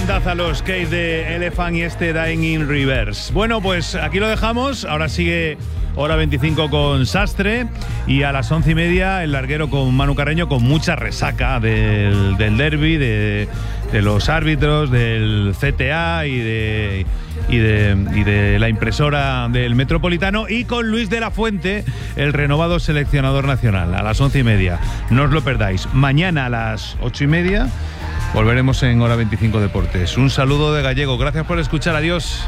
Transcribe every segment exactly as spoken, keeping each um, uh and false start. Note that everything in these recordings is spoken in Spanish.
bandaza los Case de Elephant y este Dying in Reverse. Bueno, pues aquí lo dejamos. Ahora sigue hora veinticinco con Sastre y a las once y media el larguero con Manu Carreño, con mucha resaca del, del derbi, de, de los árbitros, del C T A y de, y, de, y de la impresora del Metropolitano, y con Luis de la Fuente, el renovado seleccionador nacional, a las once y media. No os lo perdáis. Mañana a las ocho y media volveremos en Hora veinticinco Deportes. Un saludo de Gallego. Gracias por escuchar. Adiós.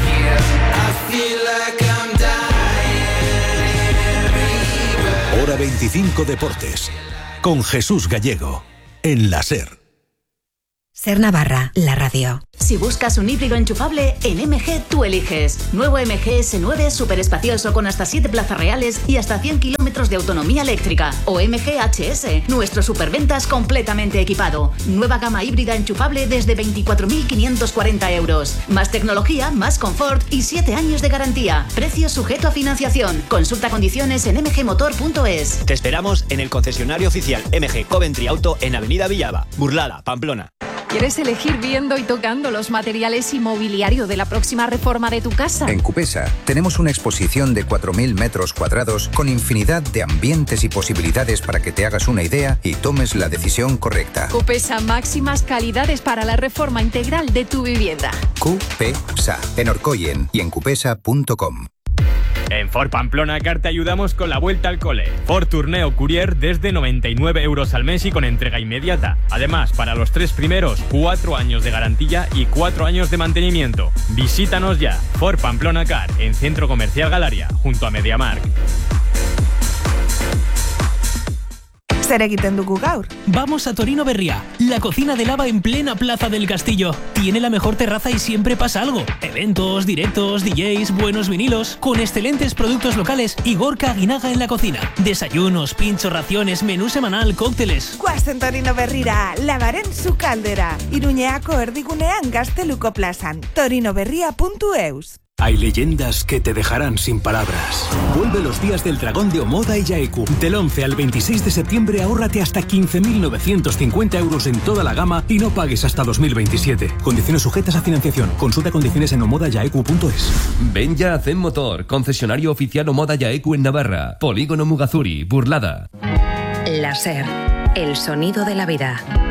Hora veinticinco Deportes con Jesús Gallego en la SER. SER Navarra, la radio. Si buscas un híbrido enchufable, en M G tú eliges. Nuevo M G S nueve súper espacioso con hasta siete plazas reales y hasta cien kilómetros de autonomía eléctrica. O M G H S, nuestro superventas completamente equipado. Nueva gama híbrida enchufable desde veinticuatro mil quinientos cuarenta euros. Más tecnología, más confort y siete años de garantía. Precio sujeto a financiación. Consulta condiciones en m g motor punto es. Te esperamos en el concesionario oficial M G Coventry Auto en Avenida Villava, Burlada, Pamplona. ¿Quieres elegir viendo y tocando los materiales y mobiliario de la próxima reforma de tu casa? En Cupesa tenemos una exposición de cuatro mil metros cuadrados con infinidad de ambientes y posibilidades para que te hagas una idea y tomes la decisión correcta. Cupesa, máximas calidades para la reforma integral de tu vivienda. Cupesa, en Orcoyen y en cupesa punto com. En Ford Pamplona Car te ayudamos con la vuelta al cole. Ford Tourneo Courier desde noventa y nueve euros al mes y con entrega inmediata. Además, para los tres primeros, cuatro años de garantía y cuatro años de mantenimiento. Visítanos ya. Ford Pamplona Car, en Centro Comercial Galaria, junto a MediaMarkt. Zer egiten dugu gaur? Vamos a Torino Berria, la cocina de lava en plena Plaza del Castillo. Tiene la mejor terraza y siempre pasa algo. Eventos, directos, D Js, buenos vinilos, con excelentes productos locales y Gorka Aguinaga en la cocina. Desayunos, pinchos, raciones, menú semanal, cócteles. Guazen Torino Berrira, lavaren su caldera. Iruñeako erdigunean Gazteluko plazan. torinoberria punto eus. Hay leyendas que te dejarán sin palabras. Vuelve los días del dragón de Omoda y Yaeku. Del once al veintiséis de septiembre ahórrate hasta quince mil novecientos cincuenta euros en toda la gama y no pagues hasta dos mil veintisiete. Condiciones sujetas a financiación. Consulta condiciones en omoda yaeku punto es. Ven ya a Zen Motor, concesionario oficial Omoda Yaeku en Navarra. Polígono Mugazuri, Burlada. La SER, el sonido de la vida.